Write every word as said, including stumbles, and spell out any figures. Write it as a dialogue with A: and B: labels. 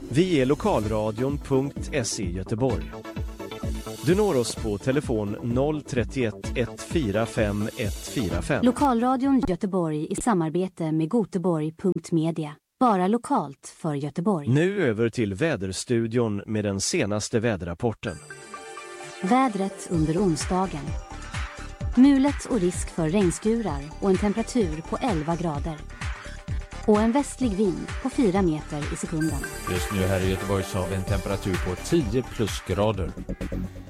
A: Vi är lokalradion punkt se Göteborg. Du når oss på telefon noll trettioett ett fyra fem ett fyra fem.
B: Lokalradion Göteborg i samarbete med Goteborg punkt media. Bara lokalt för Göteborg.
A: Nu över till väderstudion med den senaste väderrapporten.
B: Vädret under onsdagen. Mulet och risk för regnskurar och en temperatur på elva grader. Och en västlig vind på fyra meter i sekunden.
C: Just nu här i Göteborg så har vi en temperatur på tio plusgrader.